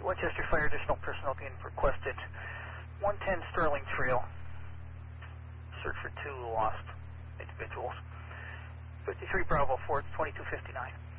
Winchester Fire, additional personnel being requested. 110 Sterling Trail. Search for 2 lost individuals. 53 Bravo 4, 2259.